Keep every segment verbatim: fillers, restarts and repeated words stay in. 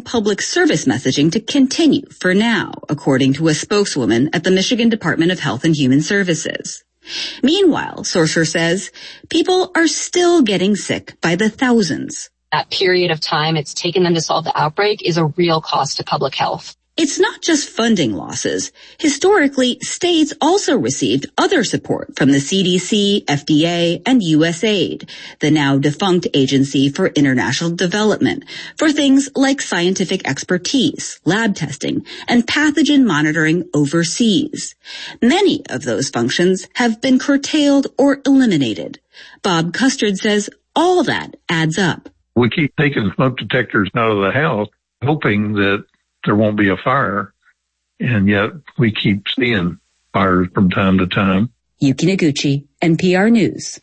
public service messaging to continue for now, according to a spokeswoman at the Michigan Department of Health and Human Services. Meanwhile, Sorcerer says, people are still getting sick by the thousands. That period of time it's taken them to solve the outbreak is a real cost to public health. It's not just funding losses. Historically, states also received other support from the C D C, F D A, and U S A I D, the now defunct Agency for International Development, for things like scientific expertise, lab testing, and pathogen monitoring overseas. Many of those functions have been curtailed or eliminated. Bob Custard says all that adds up. We keep taking smoke detectors out of the house, hoping that there won't be a fire, and yet we keep seeing fires from time to time. Yuki Noguchi, N P R News.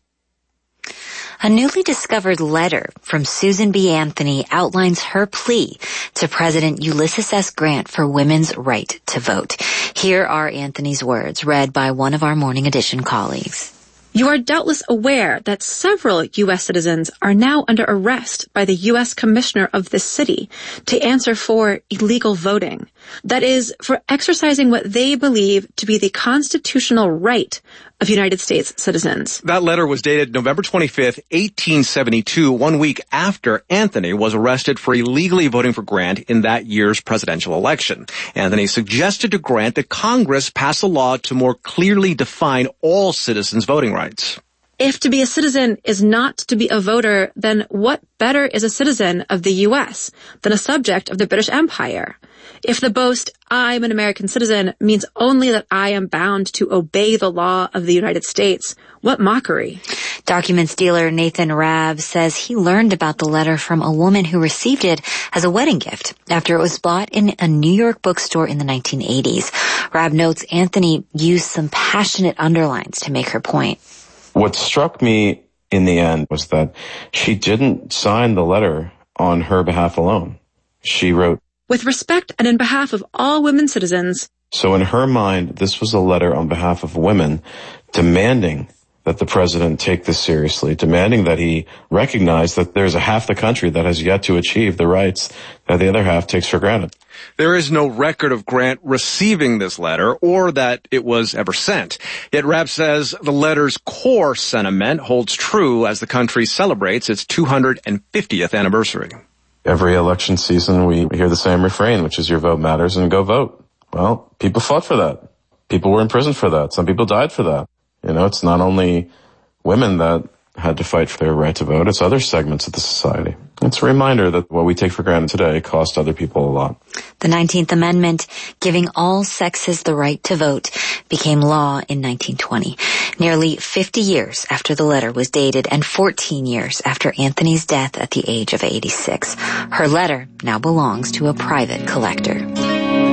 A newly discovered letter from Susan B. Anthony outlines her plea to President Ulysses S. Grant for women's right to vote. Here are Anthony's words, read by one of our Morning Edition colleagues. You are doubtless aware that several U S citizens are now under arrest by the U S Commissioner of this city to answer for illegal voting. That is, for exercising what they believe to be the constitutional right of United States citizens. That letter was dated November twenty-fifth, eighteen seventy-two, one week after Anthony was arrested for illegally voting for Grant in that year's presidential election. Anthony suggested to Grant that Congress pass a law to more clearly define all citizens' voting rights. If to be a citizen is not to be a voter, then what better is a citizen of the U S than a subject of the British Empire? If the boast, I'm an American citizen, means only that I am bound to obey the law of the United States, what mockery. Documents dealer Nathan Rabb says he learned about the letter from a woman who received it as a wedding gift after it was bought in a New York bookstore in the nineteen eighties. Rabb notes Anthony used some passionate underlines to make her point. What struck me in the end was that she didn't sign the letter on her behalf alone. She wrote, with respect and in behalf of all women citizens. So in her mind, this was a letter on behalf of women demanding that the president take this seriously, demanding that he recognize that there's a half the country that has yet to achieve the rights that the other half takes for granted. There is no record of Grant receiving this letter or that it was ever sent. Yet Rabb says the letter's core sentiment holds true as the country celebrates its two hundred fiftieth anniversary. Every election season we hear the same refrain, which is your vote matters and go vote. Well, people fought for that. People were in prison for that. Some people died for that. You know, it's not only women that had to fight for their right to vote, it's other segments of the society. It's a reminder that what we take for granted today cost other people a lot. The nineteenth Amendment, giving all sexes the right to vote, became law in nineteen twenty, nearly fifty years after the letter was dated and fourteen years after Anthony's death at the age of eighty-six. Her letter now belongs to a private collector.